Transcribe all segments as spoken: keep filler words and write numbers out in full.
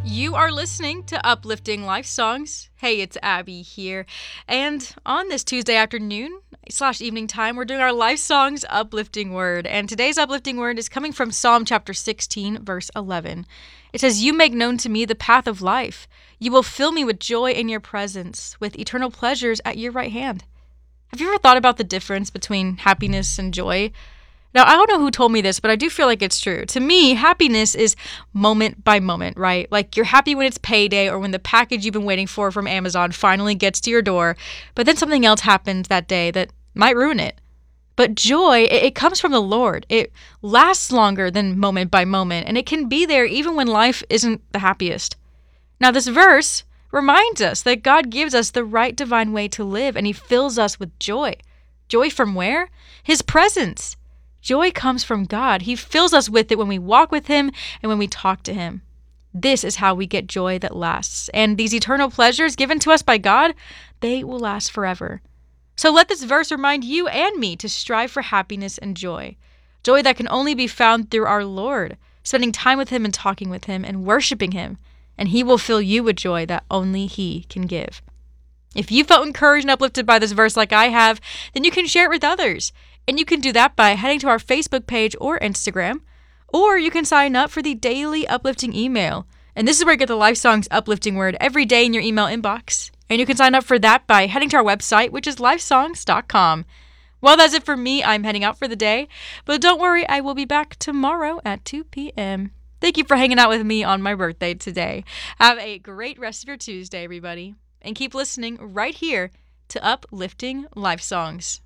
You are listening to Uplifting Life Songs. Hey, it's Abby here. And on this Tuesday afternoon slash evening time, we're doing our Life Songs Uplifting Word. And today's uplifting word is coming from Psalm chapter sixteen, verse eleven. It says, "You make known to me the path of life. You will fill me with joy in your presence, with eternal pleasures at your right hand." Have you ever thought about the difference between happiness and joy? Now, I don't know who told me this, but I do feel like it's true. To me, happiness is moment by moment, right? Like you're happy when it's payday or when the package you've been waiting for from Amazon finally gets to your door, but then something else happens that day that might ruin it. But joy, it, it comes from the Lord. It lasts longer than moment by moment, and it can be there even when life isn't the happiest. Now, this verse reminds us that God gives us the right divine way to live, and he fills us with joy. Joy from where? His presence. Joy comes from God. He fills us with it when we walk with him and when we talk to him. This is how we get joy that lasts. And these eternal pleasures given to us by God, they will last forever. So let this verse remind you and me to strive for happiness and joy. Joy that can only be found through our Lord, spending time with him and talking with him and worshiping him. And he will fill you with joy that only he can give. If you felt encouraged and uplifted by this verse like I have, then you can share it with others. And you can do that by heading to our Facebook page or Instagram, or you can sign up for the daily uplifting email. And this is where you get the Life Songs uplifting word every day in your email inbox. And you can sign up for that by heading to our website, which is lifesongs dot com. Well, that's it for me. I'm heading out for the day. But don't worry, I will be back tomorrow at two p.m. Thank you for hanging out with me on my birthday today. Have a great rest of your Tuesday, everybody. And keep listening right here to Uplifting Life Songs.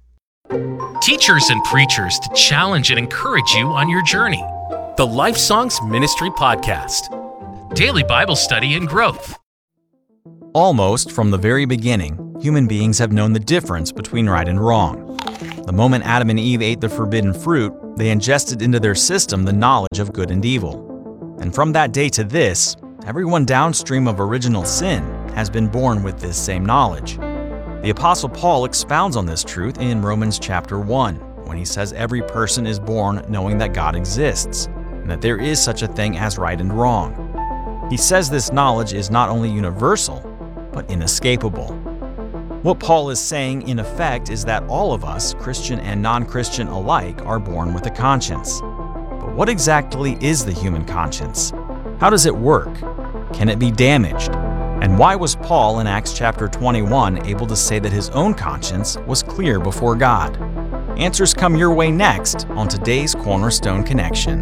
Teachers and preachers to challenge and encourage you on your journey. The Life Songs Ministry Podcast. Daily Bible study and growth. Almost from the very beginning, human beings have known the difference between right and wrong. The moment Adam and Eve ate the forbidden fruit, they ingested into their system the knowledge of good and evil. And from that day to this, everyone downstream of original sin has been born with this same knowledge. The Apostle Paul expounds on this truth in Romans chapter one, when he says every person is born knowing that God exists, and that there is such a thing as right and wrong. He says this knowledge is not only universal, but inescapable. What Paul is saying, in effect, is that all of us, Christian and non-Christian alike, are born with a conscience. But what exactly is the human conscience? How does it work? Can it be damaged? And why was Paul in Acts chapter twenty-one able to say that his own conscience was clear before God? Answers come your way next on today's Cornerstone Connection.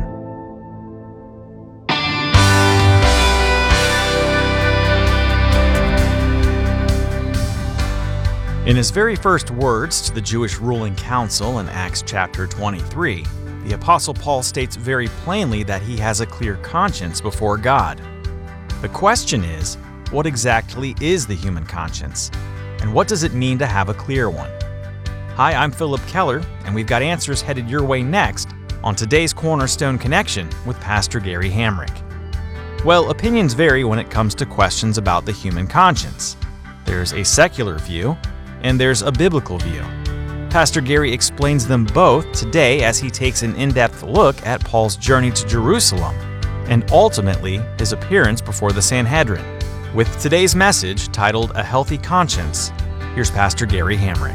In his very first words to the Jewish ruling council in Acts chapter twenty-three, the Apostle Paul states very plainly that he has a clear conscience before God. The question is, what exactly is the human conscience? And what does it mean to have a clear one? Hi, I'm Philip Keller, and we've got answers headed your way next on today's Cornerstone Connection with Pastor Gary Hamrick. Well, opinions vary when it comes to questions about the human conscience. There's a secular view, and there's a biblical view. Pastor Gary explains them both today as he takes an in-depth look at Paul's journey to Jerusalem, and ultimately his appearance before the Sanhedrin. With today's message titled A Healthy Conscience, here's Pastor Gary Hamrick.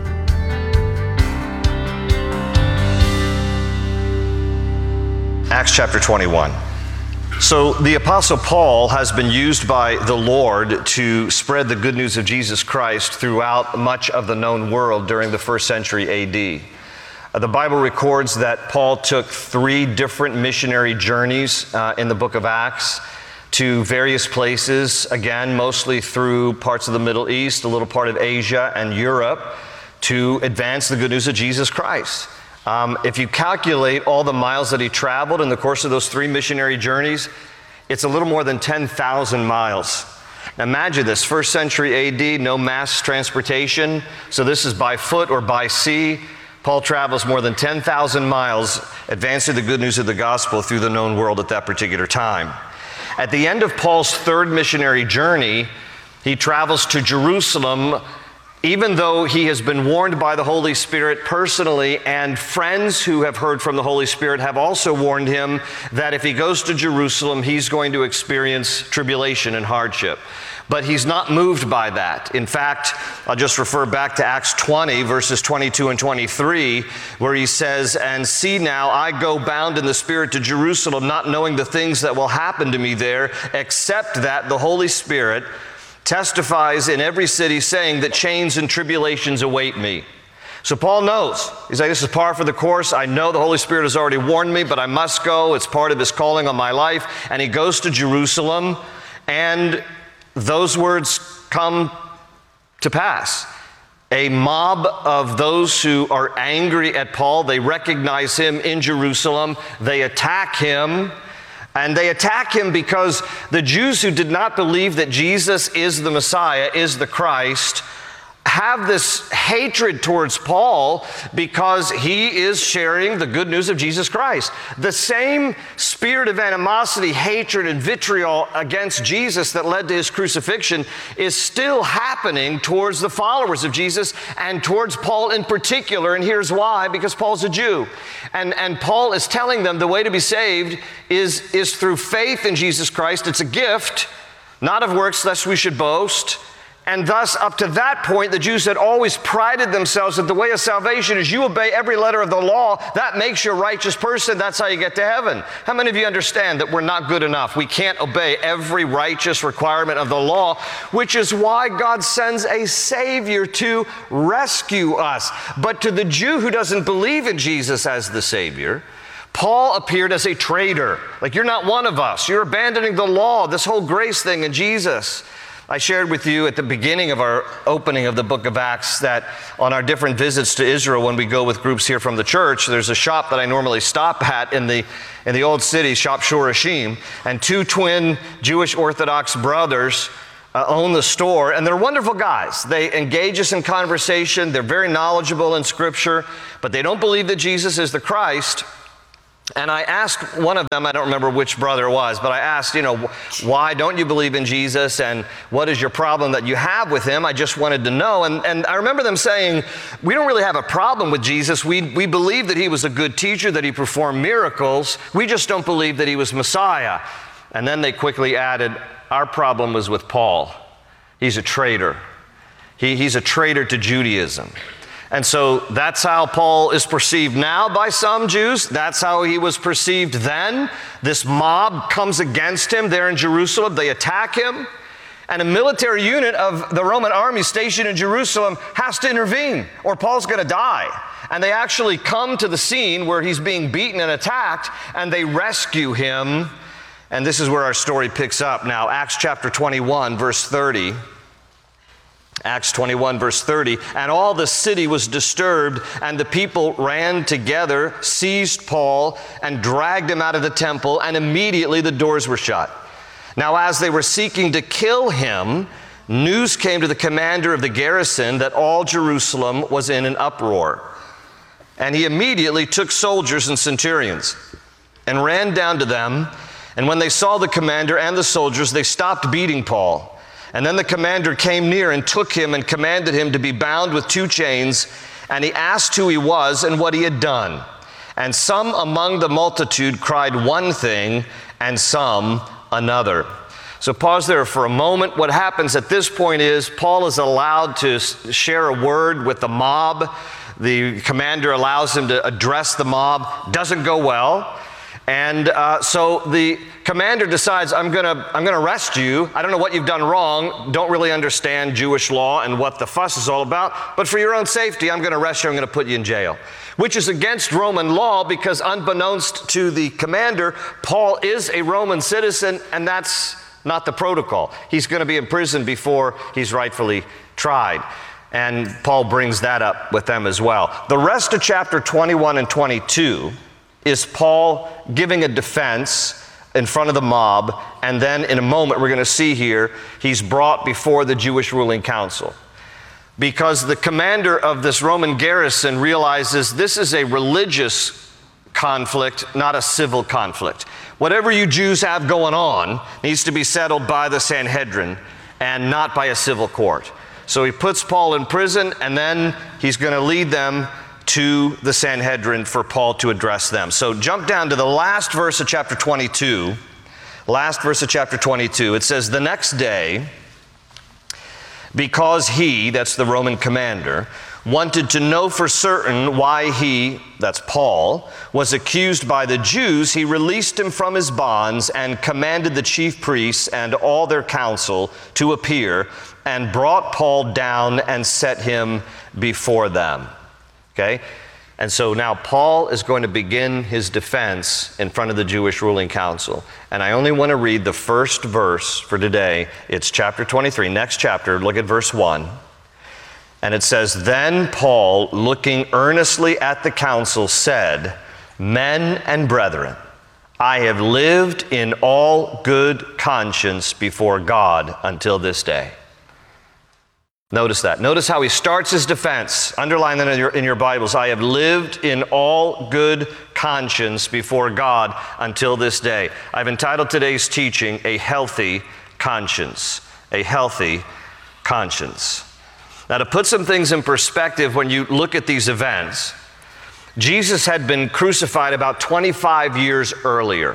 Acts chapter twenty-one. So the Apostle Paul has been used by the Lord to spread the good news of Jesus Christ throughout much of the known world during the first century A D. Uh, the Bible records that Paul took three different missionary journeys uh, in the book of Acts to various places, again, mostly through parts of the Middle East, a little part of Asia and Europe, to advance the good news of Jesus Christ. Um, if you calculate all the miles that he traveled in the course of those three missionary journeys, it's a little more than ten thousand miles. Now imagine this, first century A D, no mass transportation, so this is by foot or by sea. Paul travels more than ten thousand miles, advancing the good news of the gospel through the known world at that particular time. At the end of Paul's third missionary journey, he travels to Jerusalem even though he has been warned by the Holy Spirit personally, and friends who have heard from the Holy Spirit have also warned him that if he goes to Jerusalem, he's going to experience tribulation and hardship. But he's not moved by that. In fact, I'll just refer back to Acts twenty, verses twenty-two and twenty-three, where he says, "And see now, I go bound in the Spirit to Jerusalem, not knowing the things that will happen to me there, except that the Holy Spirit testifies in every city, saying that chains and tribulations await me." So Paul knows. He's like, this is par for the course. I know the Holy Spirit has already warned me, but I must go. It's part of his calling on my life. And he goes to Jerusalem, and those words come to pass. A mob of those who are angry at Paul, they recognize him in Jerusalem. They attack him. And they attack him because the Jews who did not believe that Jesus is the Messiah, is the Christ, have this hatred towards Paul because he is sharing the good news of Jesus Christ. The same spirit of animosity, hatred, and vitriol against Jesus that led to his crucifixion is still happening towards the followers of Jesus and towards Paul in particular. And here's why: because Paul's a Jew. And, and Paul is telling them the way to be saved is, is through faith in Jesus Christ. It's a gift, not of works, lest we should boast. And thus, up to that point, the Jews had always prided themselves that the way of salvation is you obey every letter of the law. That makes you a righteous person. That's how you get to heaven. How many of you understand that we're not good enough? We can't obey every righteous requirement of the law, which is why God sends a Savior to rescue us. But to the Jew who doesn't believe in Jesus as the Savior, Paul appeared as a traitor. Like, you're not one of us. You're abandoning the law, this whole grace thing in Jesus. I shared with you at the beginning of our opening of the book of Acts that on our different visits to Israel, when we go with groups here from the church, there's a shop that I normally stop at in the in the old city, Shop Shorashim, and two twin Jewish Orthodox brothers uh, own the store, and they're wonderful guys. They engage us in conversation. They're very knowledgeable in Scripture, but they don't believe that Jesus is the Christ. And I asked one of them, I don't remember which brother it was, but I asked, you know, why don't you believe in Jesus, and what is your problem that you have with him? I just wanted to know. And, and I remember them saying, we don't really have a problem with Jesus. We, we believe that he was a good teacher, that he performed miracles. We just don't believe that he was Messiah. And then they quickly added, our problem was with Paul. He's a traitor. He, he's a traitor to Judaism. And so that's how Paul is perceived now by some Jews. That's how he was perceived then. This mob comes against him there in Jerusalem. They attack him. And a military unit of the Roman army stationed in Jerusalem has to intervene, or Paul's going to die. And they actually come to the scene where he's being beaten and attacked, and they rescue him. And this is where our story picks up now. Acts chapter twenty-one, verse thirty. Acts twenty-one, verse thirty, and all the city was disturbed, and the people ran together, seized Paul, and dragged him out of the temple, and immediately the doors were shut. Now, as they were seeking to kill him, news came to the commander of the garrison that all Jerusalem was in an uproar. And he immediately took soldiers and centurions and ran down to them, and when they saw the commander and the soldiers, they stopped beating Paul. And then the commander came near and took him and commanded him to be bound with two chains. And he asked who he was and what he had done. And some among the multitude cried one thing, and some another. So pause there for a moment. What happens at this point is Paul is allowed to share a word with the mob. The commander allows him to address the mob. Doesn't go well. And uh, so the commander decides, I'm going to I'm going to arrest you. I don't know what you've done wrong. Don't really understand Jewish law and what the fuss is all about. But for your own safety, I'm going to arrest you. I'm going to put you in jail, which is against Roman law because unbeknownst to the commander, Paul is a Roman citizen, and that's not the protocol. He's going to be in prison before he's rightfully tried. And Paul brings that up with them as well. The rest of chapter twenty-one and twenty-two is Paul giving a defense in front of the mob, and then in a moment we're going to see here, he's brought before the Jewish ruling council. Because the commander of this Roman garrison realizes this is a religious conflict, not a civil conflict. Whatever you Jews have going on needs to be settled by the Sanhedrin and not by a civil court. So he puts Paul in prison, and then he's going to lead them to the Sanhedrin for Paul to address them. So jump down to the last verse of chapter twenty-two. Last verse of chapter twenty-two. It says, "The next day, because he," that's the Roman commander, "wanted to know for certain why he," that's Paul, "was accused by the Jews, he released him from his bonds and commanded the chief priests and all their council to appear, and brought Paul down and set him before them." Okay? And so now Paul is going to begin his defense in front of the Jewish ruling council. And I only want to read the first verse for today. It's chapter twenty-three, next chapter. Look at verse one. And it says, "Then Paul, looking earnestly at the council, said, 'Men and brethren, I have lived in all good conscience before God until this day.'" Notice that. Notice how he starts his defense. Underline that in your, in your Bibles. "I have lived in all good conscience before God until this day." I've entitled today's teaching, "A Healthy Conscience." A healthy conscience. Now, to put some things in perspective when you look at these events, Jesus had been crucified about twenty-five years earlier.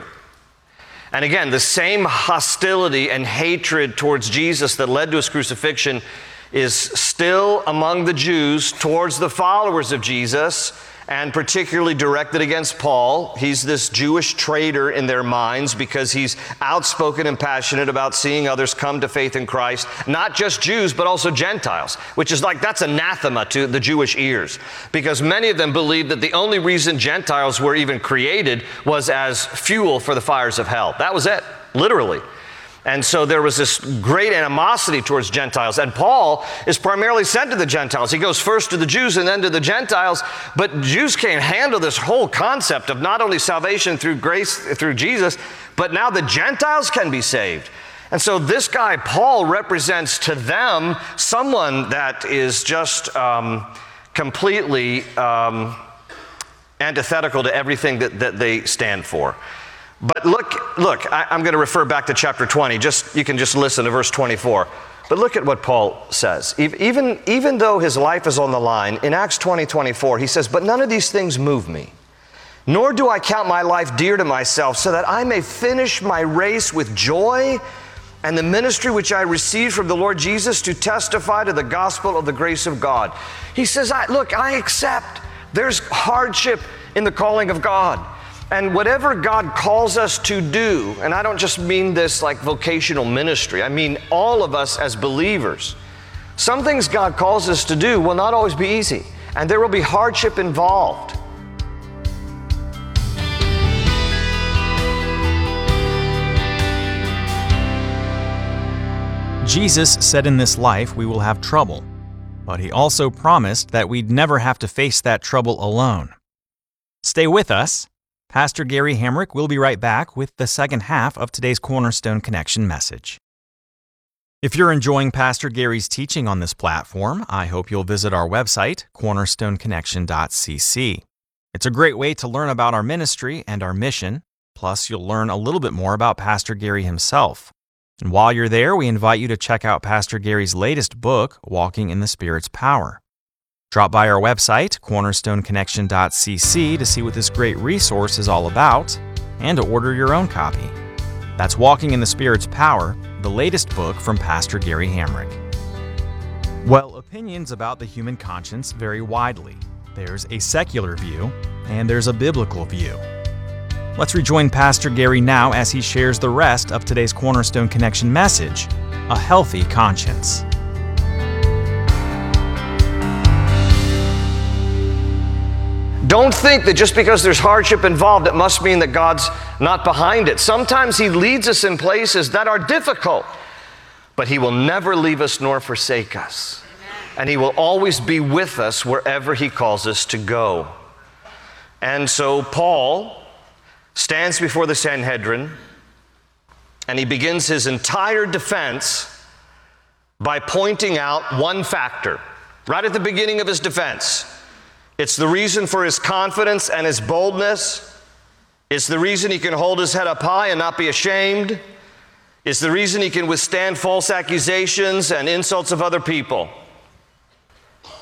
And again, the same hostility and hatred towards Jesus that led to his crucifixion is still among the Jews towards the followers of Jesus, and particularly directed against Paul. He's this Jewish traitor in their minds because he's outspoken and passionate about seeing others come to faith in Christ, not just Jews, but also Gentiles, which is like, that's anathema to the Jewish ears, because many of them believed that the only reason Gentiles were even created was as fuel for the fires of hell. That was it, literally. And so there was this great animosity towards Gentiles. And Paul is primarily sent to the Gentiles. He goes first to the Jews and then to the Gentiles. But Jews can't handle this whole concept of not only salvation through grace, through Jesus, but now the Gentiles can be saved. And so this guy, Paul, represents to them someone that is just um, completely um, antithetical to everything that, that they stand for. But look, look, I, I'm going to refer back to chapter twenty. Just, you can just listen to verse twenty-four. But look at what Paul says. Even, even though his life is on the line, in Acts twenty, twenty-four, he says, "But none of these things move me, nor do I count my life dear to myself, so that I may finish my race with joy and the ministry which I received from the Lord Jesus to testify to the gospel of the grace of God." He says, I, look, I accept. There's hardship in the calling of God. And whatever God calls us to do, and I don't just mean this like vocational ministry, I mean all of us as believers, some things God calls us to do will not always be easy, and there will be hardship involved. Jesus said in this life we will have trouble, but he also promised that we'd never have to face that trouble alone. Stay with us. Pastor Gary Hamrick will be right back with the second half of today's Cornerstone Connection message. If you're enjoying Pastor Gary's teaching on this platform, I hope you'll visit our website, cornerstone connection dot c c. It's a great way to learn about our ministry and our mission, plus you'll learn a little bit more about Pastor Gary himself. And while you're there, we invite you to check out Pastor Gary's latest book, Walking in the Spirit's Power. Drop by our website, cornerstone connection dot c c, to see what this great resource is all about and to order your own copy. That's Walking in the Spirit's Power, the latest book from Pastor Gary Hamrick. Well, opinions about the human conscience vary widely. There's a secular view, and there's a biblical view. Let's rejoin Pastor Gary now as he shares the rest of today's Cornerstone Connection message, A Healthy Conscience. Don't think that just because there's hardship involved, it must mean that God's not behind it. Sometimes he leads us in places that are difficult, but he will never leave us nor forsake us. And he will always be with us wherever he calls us to go. And so Paul stands before the Sanhedrin, and he begins his entire defense by pointing out one factor, right at the beginning of his defense. It's the reason for his confidence and his boldness. It's the reason he can hold his head up high and not be ashamed. It's the reason he can withstand false accusations and insults of other people.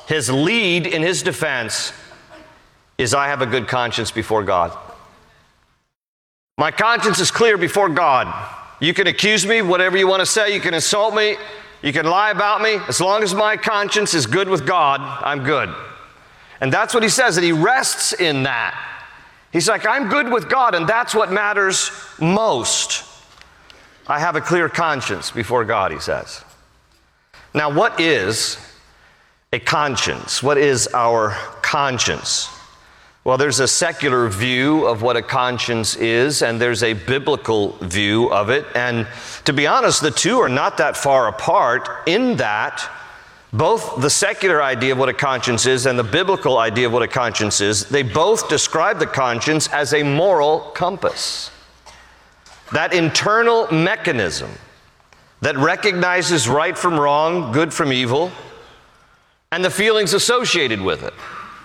his lead in his defense is, I have a good conscience before God. My conscience is clear before God. You can accuse me, whatever you want to say. You can insult me. You can lie about me. As long as my conscience is good with God, I'm good. And that's what he says, that he rests in that. He's like, I'm good with God, and that's what matters most. I have a clear conscience before God, he says. Now, what is a conscience? What is our conscience? Well, there's a secular view of what a conscience is, and there's a biblical view of it. And to be honest, the two are not that far apart in that both the secular idea of what a conscience is and the biblical idea of what a conscience is, they both describe the conscience as a moral compass. That internal mechanism that recognizes right from wrong, good from evil, and the feelings associated with it.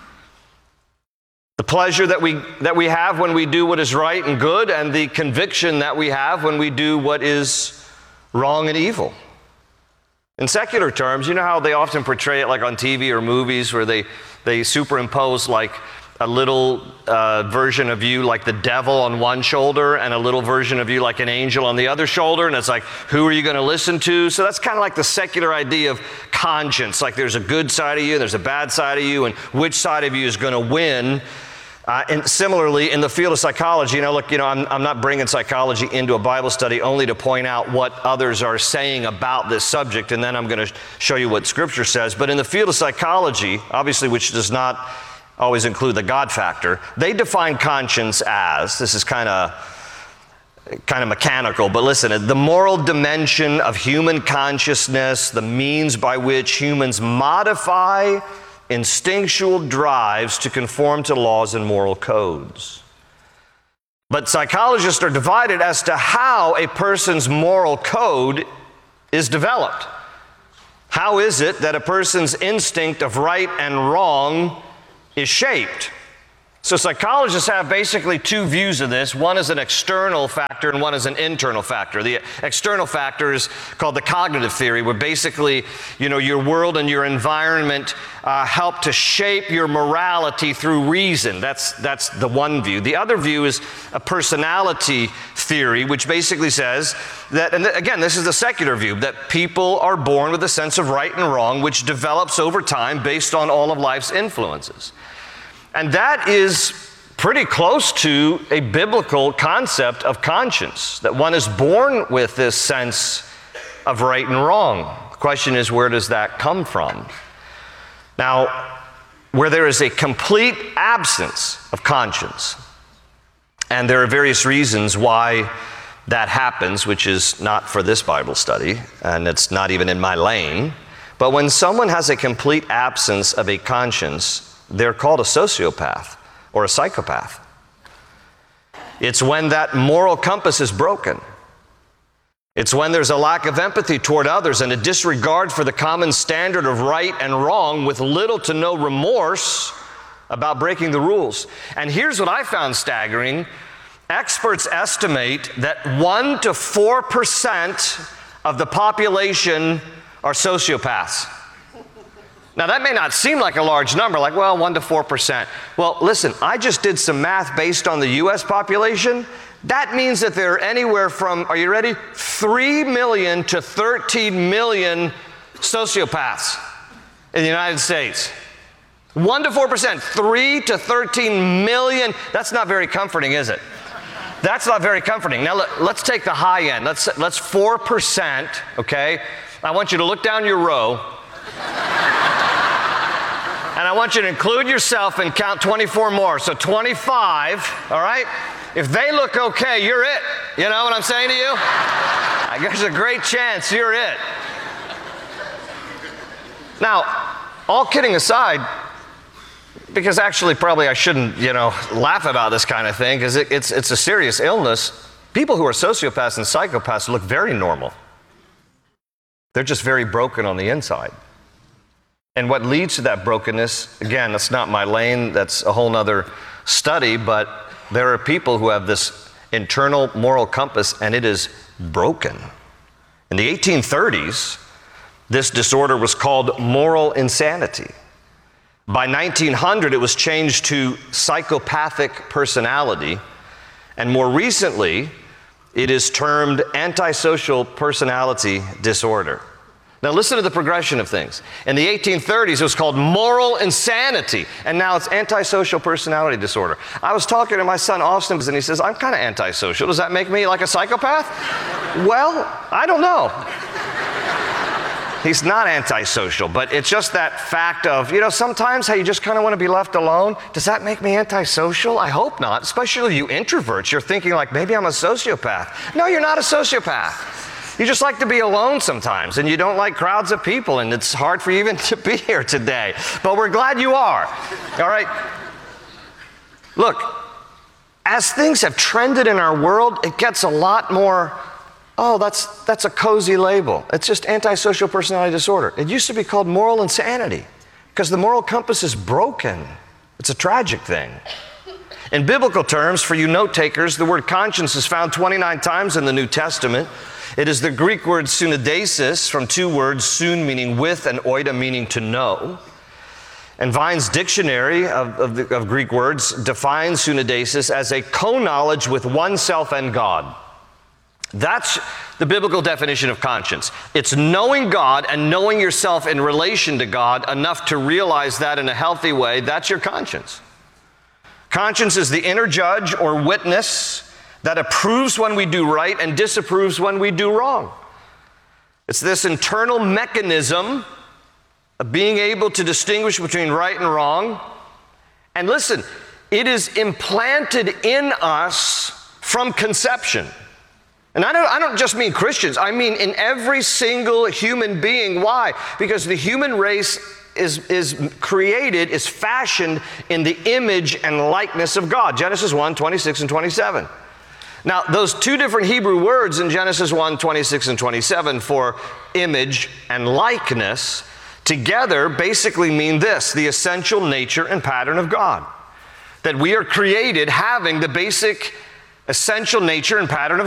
The pleasure that we, that we have when we do what is right and good, and the conviction that we have when we do what is wrong and evil. In secular terms, you know how they often portray it like on T V or movies where they, they superimpose like a little uh, version of you like the devil on one shoulder and a little version of you like an angel on the other shoulder, and it's like, who are you going to listen to? So that's kind of like the secular idea of conscience, like there's a good side of you, there's a bad side of you, and which side of you is going to win. Uh, and similarly, in the field of psychology, you know, look, you know, I'm, I'm not bringing psychology into a Bible study only to point out what others are saying about this subject, and then I'm going to show you what Scripture says. But in the field of psychology, obviously, which does not always include the God factor, they define conscience as, this is kind of kind of mechanical, but listen, the moral dimension of human consciousness, the means by which humans modify instinctual drives to conform to laws and moral codes. But psychologists are divided as to how a person's moral code is developed. How is it that a person's instinct of right and wrong is shaped? So psychologists have basically two views of this. One is an external factor and one is an internal factor. The external factor is called the cognitive theory, where basically, you know, your world and your environment uh, help to shape your morality through reason. That's, that's the one view. The other view is a personality theory, which basically says that, and again, this is the secular view, that people are born with a sense of right and wrong, which develops over time based on all of life's influences. And that is pretty close to a biblical concept of conscience, that one is born with this sense of right and wrong. The question is, where does that come from? Now, where there is a complete absence of conscience, and there are various reasons why that happens, which is not for this Bible study, and it's not even in my lane, but when someone has a complete absence of a conscience, they're called a sociopath or a psychopath. It's when that moral compass is broken. It's when there's a lack of empathy toward others and a disregard for the common standard of right and wrong, with little to no remorse about breaking the rules. And here's what I found staggering. Experts estimate that one to four percent of the population are sociopaths. Now, that may not seem like a large number, like, well, one to four percent. Well, listen, I just did some math based on the U S population. That means that there are anywhere from, are you ready, three million to thirteen million sociopaths in the United States. one to four percent, three to thirteen million. That's not very comforting, is it? That's not very comforting. Now, let, let's take the high end. Let's, let's four percent, okay? I want you to look down your row. And I want you to include yourself and count twenty-four more. So twenty-five, all right? If they look okay, you're it. You know what I'm saying to you? There's a great chance you're it. Now, all kidding aside, because actually probably I shouldn't, you know, laugh about this kind of thing, because it, it's, it's a serious illness. People who are sociopaths and psychopaths look very normal. They're just very broken on the inside. And what leads to that brokenness, again, that's not my lane, that's a whole nother study, but there are people who have this internal moral compass and it is broken. In the eighteen thirties, this disorder was called moral insanity. By nineteen hundred, it was changed to psychopathic personality. And more recently, it is termed antisocial personality disorder. Now listen to the progression of things. In the eighteen thirties, it was called moral insanity, and now it's antisocial personality disorder. I was talking to my son Austin, and he says, I'm kind of antisocial. Does that make me like a psychopath? Well, I don't know. He's not antisocial, but it's just that fact of, you know, sometimes how you just kind of want to be left alone. Does that make me antisocial? I hope not, especially you introverts. You're thinking like, maybe I'm a sociopath. No, you're not a sociopath. You just like to be alone sometimes, and you don't like crowds of people, and it's hard for you even to be here today. But we're glad you are. All right? Look, as things have trended in our world, it gets a lot more, oh, that's that's a cozy label. It's just antisocial personality disorder. It used to be called moral insanity because the moral compass is broken. It's a tragic thing. In biblical terms, for you note takers, the word conscience is found twenty-nine times in the New Testament. It is the Greek word synodesis, from two words, sun meaning with and oida meaning to know. And Vine's dictionary of, of, the, of Greek words defines synodesis as a co-knowledge with oneself and God. That's the biblical definition of conscience. It's knowing God and knowing yourself in relation to God enough to realize that in a healthy way. That's your conscience. Conscience is the inner judge or witness that approves when we do right and disapproves when we do wrong. It's this internal mechanism of being able to distinguish between right and wrong. And listen, it is implanted in us from conception. And I don't, I don't just mean Christians, I mean in every single human being. Why? Because the human race is, is created, is fashioned in the image and likeness of God. Genesis one, twenty-six and twenty-seven. Now, those two different Hebrew words in Genesis one, twenty-six and twenty-seven for image and likeness together basically mean this: the essential nature and pattern of God. That we are created having the basic essential nature and pattern of